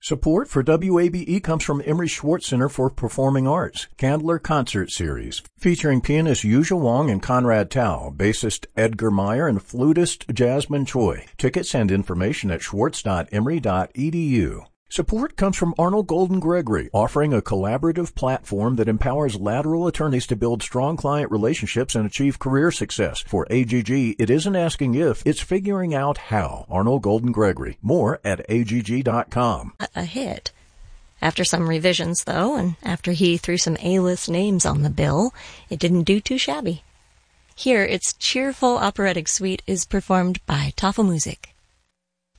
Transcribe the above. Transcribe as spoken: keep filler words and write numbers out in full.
Support for W A B E comes from Emery Schwartz Center for Performing Arts, Candler Concert Series, featuring pianist Yuzha Wong and Conrad Tao, bassist Edgar Meyer, and flutist Jasmine Choi. Tickets and information at schwartz dot emory dot e d u. Support comes from Arnold Golden Gregory, offering a collaborative platform that empowers lateral attorneys to build strong client relationships and achieve career success. For A G G, it isn't asking if, it's figuring out how. Arnold Golden Gregory. More at A G G dot com. A, a hit. After some revisions, though, and after he threw some A-list names on the bill, it didn't do too shabby. Here, its cheerful operatic suite is performed by Tafelmusik.